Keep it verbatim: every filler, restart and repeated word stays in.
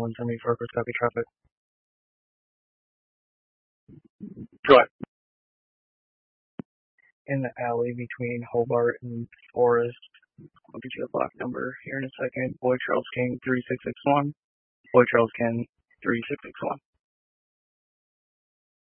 one for me for copy traffic. Go ahead. In the alley between Hobart and Forest, I'll get you the block number here in a second. Boy Charles King three six six one. Boy Charles King three six six one.